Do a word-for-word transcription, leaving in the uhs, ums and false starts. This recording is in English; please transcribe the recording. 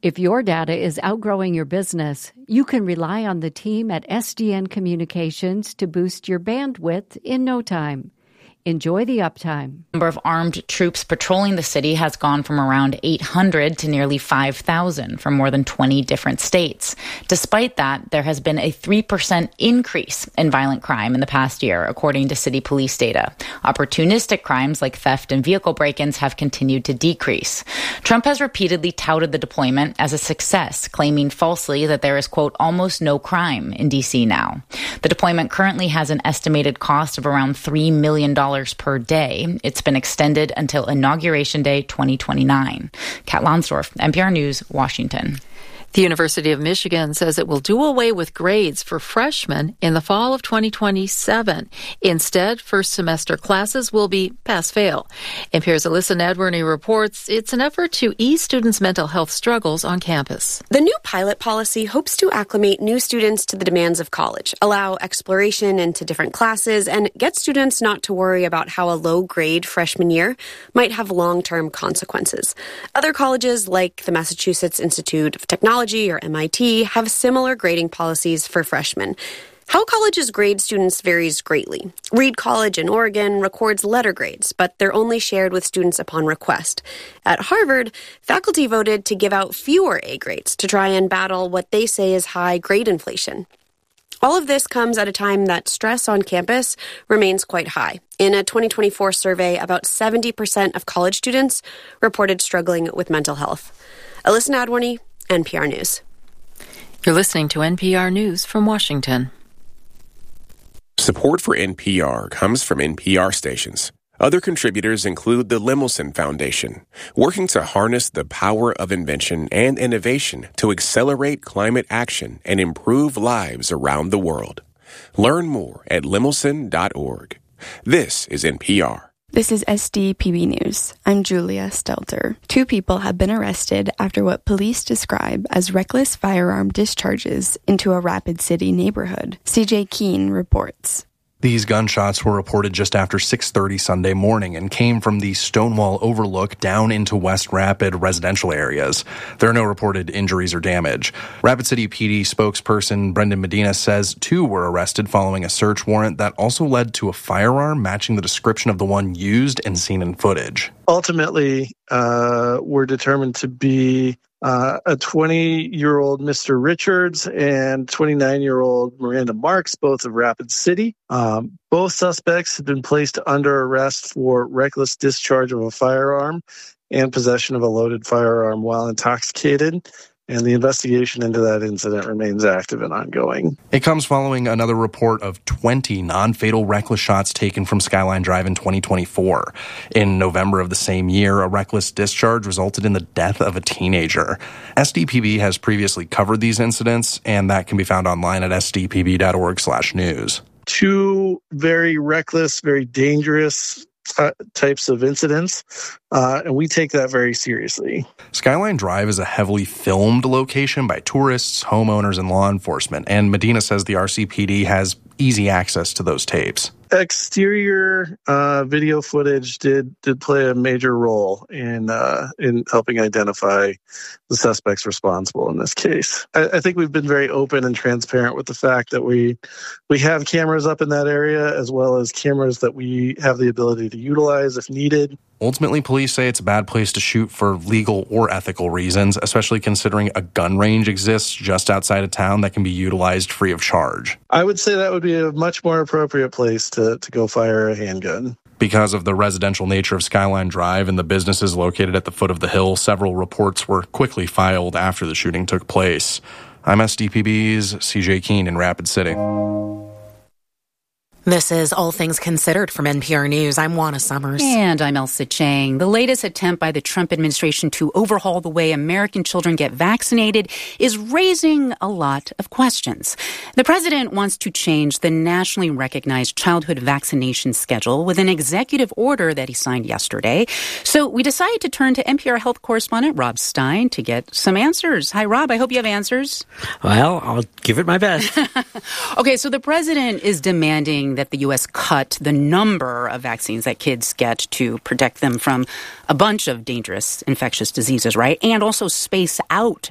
If your data is outgrowing your business, you can rely on the team at S D N Communications to boost your bandwidth in no time. Enjoy the uptime. The number of armed troops patrolling the city has gone from around eight hundred to nearly five thousand from more than twenty different states. Despite that, there has been a three percent increase in violent crime in the past year, according to city police data. Opportunistic crimes like theft and vehicle break-ins have continued to decrease. Trump has repeatedly touted the deployment as a success, claiming falsely that there is, quote, almost no crime in D C now. The deployment currently has an estimated cost of around three million dollars per day. It's been extended until Inauguration Day twenty twenty-nine. Kat Lonsdorf, N P R News, Washington. The University of Michigan says it will do away with grades for freshmen in the fall of twenty twenty-seven. Instead, first semester classes will be pass-fail. N P R's Alyssa Nadworny reports it's an effort to ease students' mental health struggles on campus. The new pilot policy hopes to acclimate new students to the demands of college, allow exploration into different classes, and get students not to worry about how a low grade freshman year might have long-term consequences. Other colleges, like the Massachusetts Institute of Technology or M I T, have similar grading policies for freshmen. How colleges grade students varies greatly. Reed College in Oregon records letter grades, but they're only shared with students upon request. At Harvard, faculty voted to give out fewer A grades to try and battle what they say is high grade inflation. All of this comes at a time that stress on campus remains quite high. In a twenty twenty-four survey, about seventy percent of college students reported struggling with mental health. Alyssa Nadworny, N P R News. You're listening to N P R News from Washington. Support for N P R comes from N P R stations. Other contributors include the Lemelson Foundation, working to harness the power of invention and innovation to accelerate climate action and improve lives around the world. Learn more at lemelson dot org. This is N P R. This is S D P B News. I'm Julia Stelter. Two people have been arrested after what police describe as reckless firearm discharges into a Rapid City neighborhood. C J Keene reports. These gunshots were reported just after six thirty Sunday morning and came from the Stonewall Overlook down into West Rapid residential areas. There are no reported injuries or damage. Rapid City P D spokesperson Brendan Medina says two were arrested following a search warrant that also led to a firearm matching the description of the one used and seen in footage. Ultimately, uh, we're determined to be Uh, a twenty-year-old Mister Richards and twenty-nine-year-old Miranda Marks, both of Rapid City. Um, both suspects have been placed under arrest for reckless discharge of a firearm and possession of a loaded firearm while intoxicated. And the investigation into that incident remains active and ongoing. It comes following another report of twenty non-fatal reckless shots taken from Skyline Drive in twenty twenty-four. In November of the same year, a reckless discharge resulted in the death of a teenager. S D P B has previously covered these incidents, and that can be found online at s d p b dot org slash news. Two very reckless, very dangerous t- types of incidents, uh, and we take that very seriously. Skyline Drive is a heavily filmed location by tourists, homeowners, and law enforcement, and Medina says the R C P D has easy access to those tapes. Exterior uh, video footage did did play a major role in uh, in helping identify the suspects responsible in this case. I, I think we've been very open and transparent with the fact that we we have cameras up in that area, as well as cameras that we have the ability to utilize if needed. Ultimately, police say it's a bad place to shoot for legal or ethical reasons, especially considering a gun range exists just outside of town that can be utilized free of charge. I would say that would be a much more appropriate place to, to go fire a handgun. Because of the residential nature of Skyline Drive and the businesses located at the foot of the hill, several reports were quickly filed after the shooting took place. I'm S D P B's C J Keene in Rapid City. This is All Things Considered from N P R News. I'm Juana Summers. And I'm Elsa Chang. The latest attempt by the Trump administration to overhaul the way American children get vaccinated is raising a lot of questions. The president wants to change the nationally recognized childhood vaccination schedule with an executive order that he signed yesterday. So we decided to turn to N P R health correspondent Rob Stein to get some answers. Hi, Rob. I hope you have answers. Well, I'll give it my best. Okay, so the president is demanding that the U S cut the number of vaccines that kids get to protect them from a bunch of dangerous infectious diseases, right? And also space out